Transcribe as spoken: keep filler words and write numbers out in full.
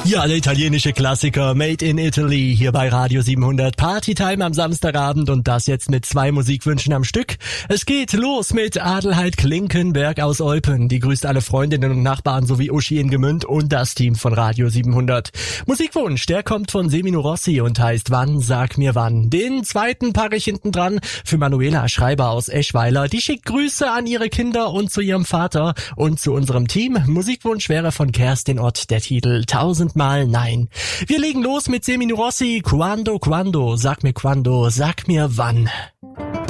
Ja, der italienische Klassiker Made in Italy hier bei Radio siebenhundert. Partytime am Samstagabend und das jetzt mit zwei Musikwünschen am Stück. Es geht los mit Adelheid Klinkenberg aus Eupen. Die grüßt alle Freundinnen und Nachbarn sowie Uschi in Gemünd und das Team von Radio siebenhundert. Musikwunsch, der kommt von Semino Rossi und heißt Wann, sag mir wann. Den zweiten packe ich hinten dran für Manuela Schreiber aus Eschweiler. Die schickt Grüße an ihre Kinder und zu ihrem Vater und zu unserem Team. Musikwunsch wäre von Kerstin Ott der Titel Tausendmal Nein. Wir legen los mit Semino Rossi. Quando, quando, sag mir quando, sag mir wann.